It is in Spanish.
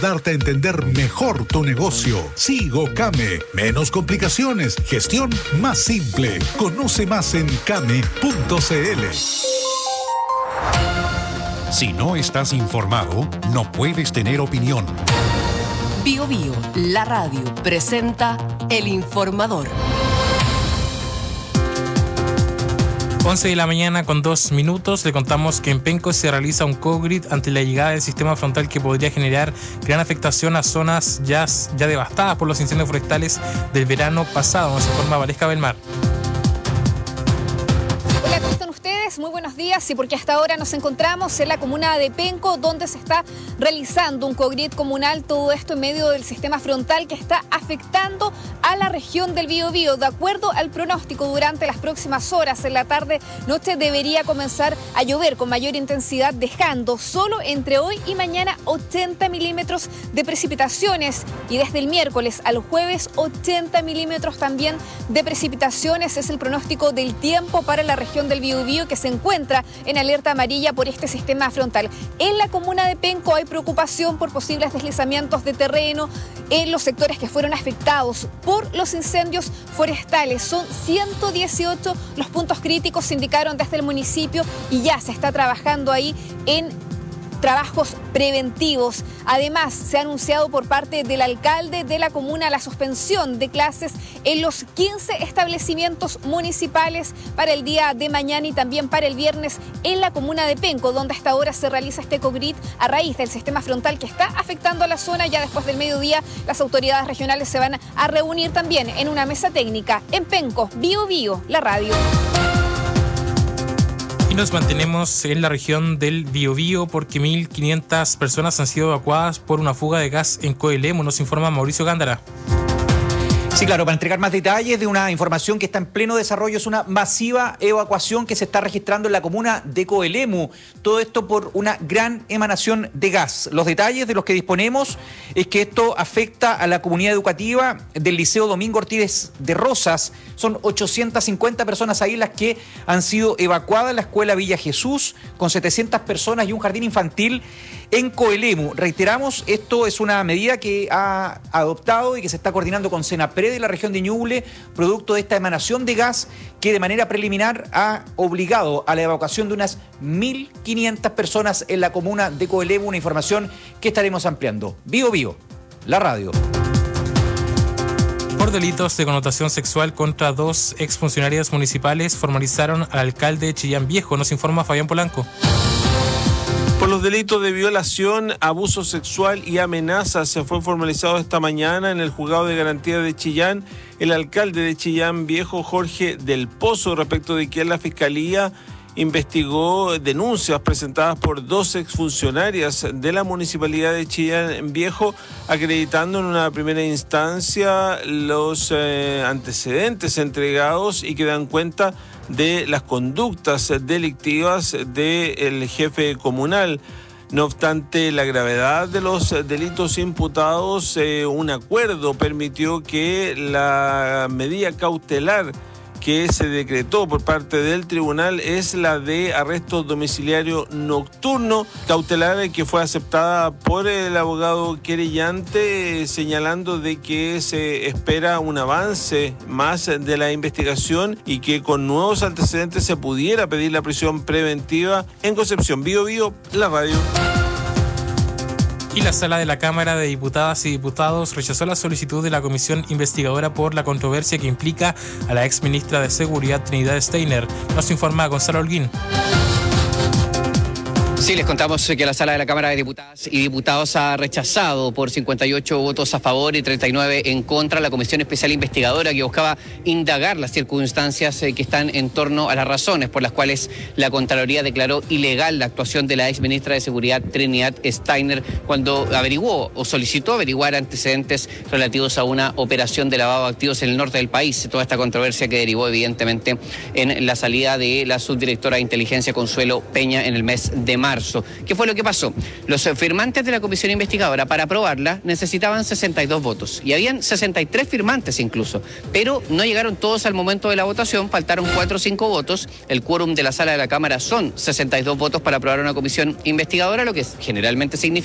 Darte a entender mejor tu negocio. Sigo Came. Menos complicaciones. Gestión más simple. Conoce más en came.cl. Si no estás informado, no puedes tener opinión. Bio Bio, la radio, presenta El Informador. 11 de la mañana con 2 minutos, le contamos que en Penco se realiza un co-grid ante la llegada del sistema frontal que podría generar gran afectación a zonas ya devastadas por los incendios forestales del verano pasado, nos informa Valesca Belmar. Hola, ¿cómo están ustedes? Muy buenos días, y porque hasta ahora nos encontramos en la comuna de Penco, donde se está realizando un co-grid comunal, todo esto en medio del sistema frontal que está afectando a la región del Biobío. De acuerdo al pronóstico, durante las próximas horas, en la tarde-noche, debería comenzar a llover con mayor intensidad, dejando solo entre hoy y mañana 80 milímetros de precipitaciones, y desde el miércoles al jueves 80 milímetros también de precipitaciones. Es el pronóstico del tiempo para la región del Biobío, que se encuentra en alerta amarilla por este sistema frontal. En la comuna de Penco hay preocupación por posibles deslizamientos de terreno en los sectores que fueron afectados por los incendios forestales. Son 118 los puntos críticos, se indicaron desde el municipio, y ya se está trabajando ahí en trabajos preventivos. Además, se ha anunciado por parte del alcalde de la comuna la suspensión de clases en los 15 establecimientos municipales para el día de mañana y también para el viernes en la comuna de Penco, donde hasta ahora se realiza este co-grid a raíz del sistema frontal que está afectando a la zona. Ya después del mediodía, las autoridades regionales se van a reunir también en una mesa técnica en Penco. Bio Bio, la radio. Y nos mantenemos en la región del Biobío porque 1.500 personas han sido evacuadas por una fuga de gas en Coelemu, nos informa Mauricio Gándara. Sí, claro, para entregar más detalles de una información que está en pleno desarrollo, es una masiva evacuación que se está registrando en la comuna de Coelemu. Todo esto por una gran emanación de gas. Los detalles de los que disponemos es que esto afecta a la comunidad educativa del Liceo Domingo Ortiz de Rosas. Son 850 personas ahí las que han sido evacuadas en la escuela Villa Jesús, con 700 personas y un jardín infantil en Coelemu. Reiteramos, esto es una medida que ha adoptado y que se está coordinando con Senapred de la región de Ñuble, producto de esta emanación de gas que de manera preliminar ha obligado a la evacuación de unas 1.500 personas en la comuna de Coelemu, una información que estaremos ampliando. Bio Bio, la radio. Por delitos de connotación sexual contra 2 exfuncionarias municipales, formalizaron al alcalde de Chillán Viejo, nos informa Fabián Polanco. Por los delitos de violación, abuso sexual y amenazas se fue formalizado esta mañana en el juzgado de garantía de Chillán el alcalde de Chillán Viejo, Jorge del Pozo, respecto de que la Fiscalía investigó denuncias presentadas por 2 exfuncionarias de la Municipalidad de Chillán Viejo, acreditando en una primera instancia los antecedentes entregados y que dan cuenta de las conductas delictivas del jefe comunal. No obstante la gravedad de los delitos imputados, un acuerdo permitió que la medida cautelar que se decretó por parte del tribunal es la de arresto domiciliario nocturno, cautelar que fue aceptada por el abogado querellante, señalando de que se espera un avance más de la investigación y que con nuevos antecedentes se pudiera pedir la prisión preventiva en Concepción. Bio Bio, la radio. Y la sala de la Cámara de Diputadas y Diputados rechazó la solicitud de la comisión investigadora por la controversia que implica a la exministra de Seguridad Trinidad Steiner. Nos informa Gonzalo Holguín. Sí, les contamos que la Sala de la Cámara de Diputadas y Diputados ha rechazado por 58 votos a favor y 39 en contra la Comisión Especial Investigadora que buscaba indagar las circunstancias que están en torno a las razones por las cuales la Contraloría declaró ilegal la actuación de la exministra de Seguridad Trinidad Steiner cuando averiguó o solicitó averiguar antecedentes relativos a una operación de lavado de activos en el norte del país. Toda esta controversia que derivó evidentemente en la salida de la subdirectora de Inteligencia Consuelo Peña en el mes de marzo. ¿Qué fue lo que pasó? Los firmantes de la comisión investigadora para aprobarla necesitaban 62 votos y habían 63 firmantes incluso, pero no llegaron todos al momento de la votación, faltaron 4 o 5 votos. El quórum de la Sala de la Cámara son 62 votos para aprobar una comisión investigadora, lo que generalmente significa